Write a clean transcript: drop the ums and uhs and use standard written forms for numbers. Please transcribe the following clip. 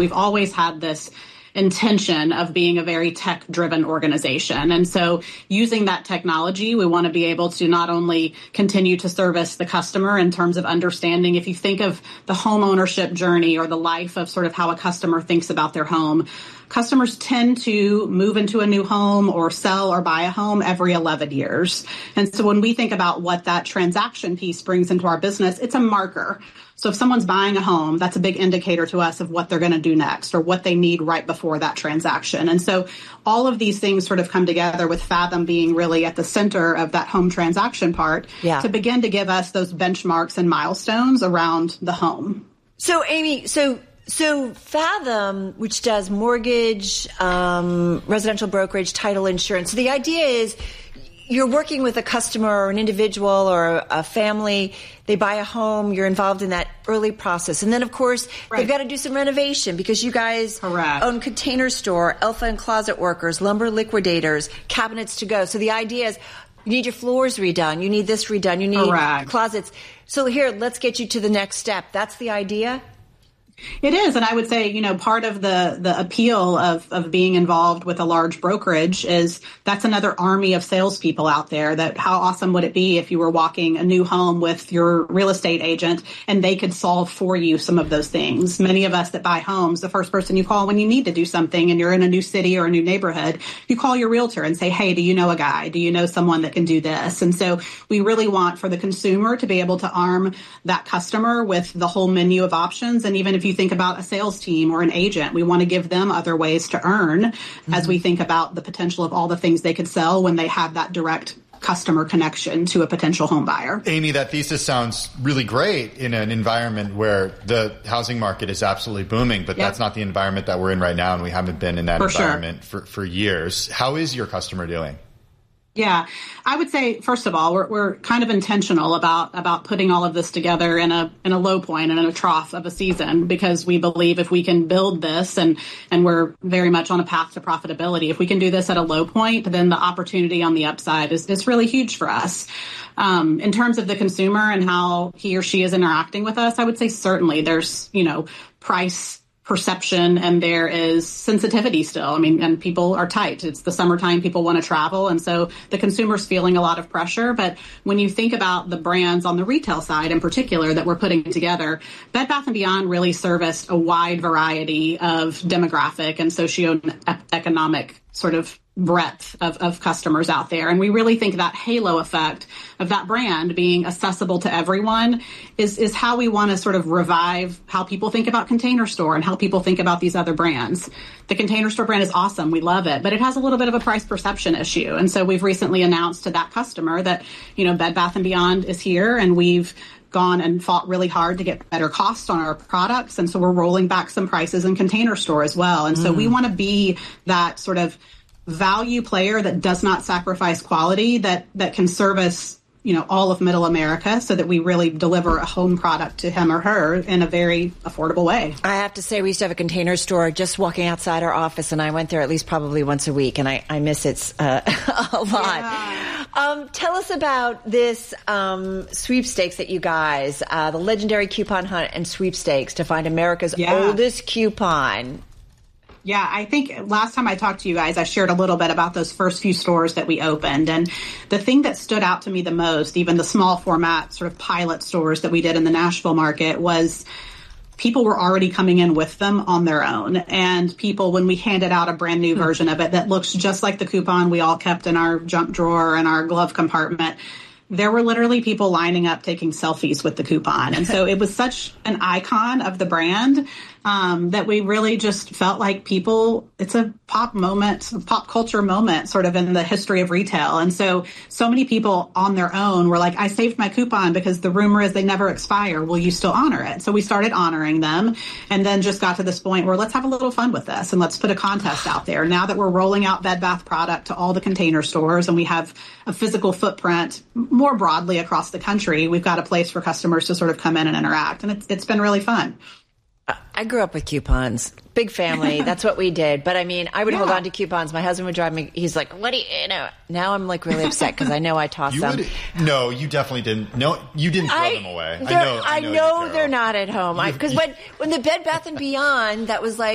We've always had this intention of being a very tech-driven organization. And so using that technology, we want to be able to not only continue to service the customer in terms of understanding, if you think of the home ownership journey or the life of sort of how a customer thinks about their home, customers tend to move into a new home or sell or buy a home every 11 years. And so when we think about what that transaction piece brings into our business, it's a marker. So if someone's buying a home, that's a big indicator to us of what they're going to do next or what they need right before that transaction. And so all of these things sort of come together with Fathom being really at the center of that home transaction part to begin to give us those benchmarks and milestones around the home. So, Amy, so Fathom, which does mortgage, residential brokerage, title insurance. So the idea is you're working with a customer or an individual or a family. They buy a home. You're involved in that early process. And then, of course, they've got to do some renovation because you guys own Container Store, Elfa and Closet Workers, Lumber Liquidators, Cabinets to Go. So the idea is you need your floors redone. You need this redone. You need closets. So here, let's get you to the next step. That's the idea? It is. And I would say, part of the appeal of being involved with a large brokerage is that's another army of salespeople out there. That how awesome would it be if you were walking a new home with your real estate agent and they could solve for you some of those things. Many of us that buy homes, the first person you call when you need to do something and you're in a new city or a new neighborhood, you call your realtor and say, hey, do you know a guy? Do you know someone that can do this? And so we really want for the consumer to be able to arm that customer with the whole menu of options. And even if you think about a sales team or an agent, we want to give them other ways to earn as we think about the potential of all the things they could sell when they have that direct customer connection to a potential home buyer. Amy, that thesis sounds really great in an environment where the housing market is absolutely booming, but that's not the environment that we're in right now, and we haven't been in that environment for years. How is your customer doing? Yeah, I would say, first of all, we're kind of intentional about putting all of this together in a low point and in a trough of a season, because we believe if we can build this and we're very much on a path to profitability, if we can do this at a low point, then the opportunity on the upside is really huge for us. In terms of the consumer and how he or she is interacting with us, I would say certainly there's, price perception and there is sensitivity still. I mean, and people are tight. It's the summertime. People want to travel. And so the consumer's feeling a lot of pressure. But when you think about the brands on the retail side in particular that we're putting together, Bed Bath & Beyond really serviced a wide variety of demographic and socioeconomic sort of breadth of customers out there. And we really think that halo effect of that brand being accessible to everyone is how we want to sort of revive how people think about Container Store and how people think about these other brands. The Container Store brand is awesome. We love it, but it has a little bit of a price perception issue. And so we've recently announced to that customer that, Bed Bath & Beyond is here, and we've gone and fought really hard to get better costs on our products. And so we're rolling back some prices in Container Store as well. And so we want to be that sort of value player that does not sacrifice quality, that can service, all of middle America, so that we really deliver a home product to him or her in a very affordable way. I have to say, we used to have a Container Store just walking outside our office, and I went there at least probably once a week, and I miss it a lot. Yeah. Tell us about this sweepstakes that you guys, the legendary coupon hunt and sweepstakes to find America's oldest coupon. Yeah, I think last time I talked to you guys, I shared a little bit about those first few stores that we opened. And the thing that stood out to me the most, even the small format sort of pilot stores that we did in the Nashville market, was people were already coming in with them on their own. And people, when we handed out a brand new version of it that looks just like the coupon we all kept in our junk drawer and our glove compartment, there were literally people lining up taking selfies with the coupon. And so it was such an icon of the brand that we really just felt like it's a pop moment, a pop culture moment sort of in the history of retail. And so many people on their own were like, I saved my coupon because the rumor is they never expire. Will you still honor it? So we started honoring them, and then just got to this point where let's have a little fun with this and let's put a contest out there. Now that we're rolling out Bed Bath product to all the Container Stores and we have a physical footprint more broadly across the country, we've got a place for customers to sort of come in and interact. And it's been really fun. I grew up with coupons. Big family. That's what we did. But I mean, I would hold on to coupons. My husband would drive me. He's like, what do you know? Now I'm like really upset because I know I tossed them. No, you definitely didn't. No, you didn't throw them away. I know they're not at home. Because when the Bed Bath & Beyond, that was like,